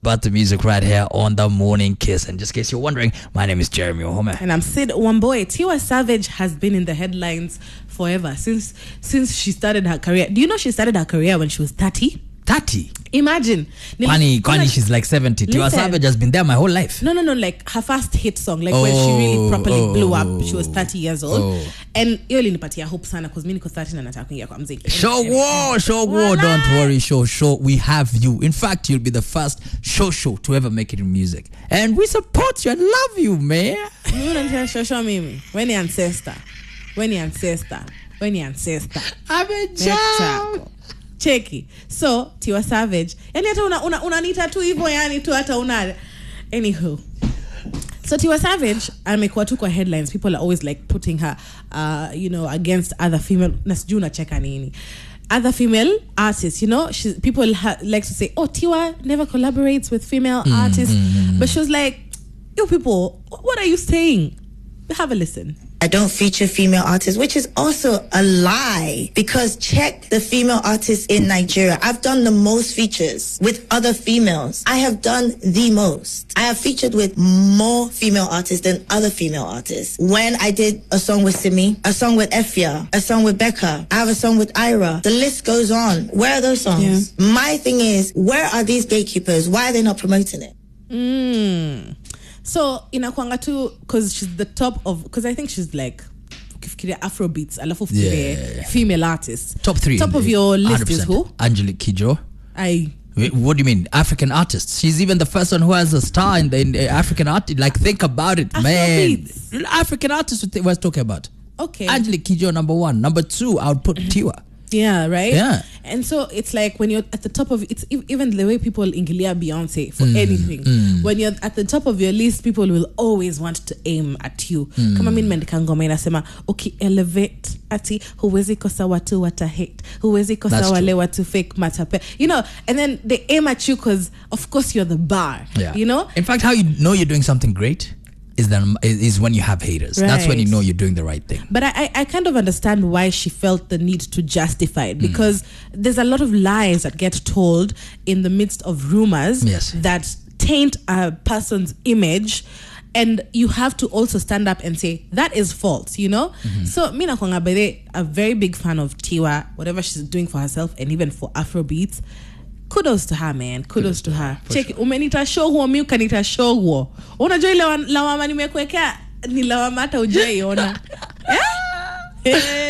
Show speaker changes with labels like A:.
A: but the music right here on the Morning Kiss. And just in case you're wondering, my name is Jeremy Ohome.
B: And I'm Sid Wamboy. Tiwa Savage has been in the headlines forever, since she started her career. Do you know she started her career when she was 30?
A: 30?
B: Imagine.
A: Kwani she's like 70. Tiwa Savage has been there my whole life.
B: No. Like her first hit song, like when she really properly blew up, she was 30 years old. And hiyo ilinipatia hope sana because mimi niko 30 na nataka kuingia kwa muziki.
A: Show war, don't worry, show. We have you. In fact, you'll be the first show to ever make it in music. And we support you and love you, man.
B: Mimi unaniambia show mimi. When your ancestor.
A: I'm a joke.
B: Cheki. So Tiwa Savage, yani hata unanita tu hivyo, yani tu hata una. Anywho, so Tiwa Savage amekuwa tu kwa headlines. People are always like putting her against other female, nasijui unacheka nini, other female artists, people like to say, oh, Tiwa never collaborates with female artists. But she was like, you people, what are you saying? Have a listen.
C: I don't feature female artists, which is also a lie, because check the female artists in Nigeria. I've done the most features with other females. I have done the most. I have featured with more female artists than other female artists. When I did a song with Simi, a song with Efia, a song with Becca, I have a song with Ira. The list goes on. Where are those songs? Yeah. My thing is, where are these gatekeepers? Why are they not promoting it?
B: So inakwanga tu because she's the top of, because I think she's like ukifikiria Afrobeats alafu fikiria female artists.
A: Top 3.
B: Top of your list
A: 100%.
B: is who?
A: Angelique Kidjo. What do you mean? African artists. She's even the first one who has a star in the African art. Like, think about it,
B: Afrobeats.
A: Man. African artists we was talking about.
B: Okay.
A: Angelique Kidjo, number 1. Number 2, I would put Tiwa.
B: Yeah, right?
A: Yeah.
B: And so it's like when you're at the top of it's even the way people ingilia Beyonce for anything. When you're at the top of your list, people will always want to aim at you. Kama mimi nimeandika ngoma inasema elevate ati huwezi kosa watu wata hate, huwezi kosa wale watu fake matape. And then they aim at you because of course you're the bar.
A: Yeah. In fact, how you know you're doing something great is when you have haters. Right. That's when you know you're doing the right thing.
B: But I kind of understand why she felt the need to justify it, because there's a lot of lies that get told in the midst of rumors that taint a person's image, and you have to also stand up and say that is false, So mina kwanga bede, a very big fan of Tiwa, whatever she's doing for herself and even for Afrobeats. Kudos to her, man. Kudos to her. Check it. Umenita show huo, mi ukanita show huo. Unajua ile lawama nimekuwekea ni lawama hata hujaiona.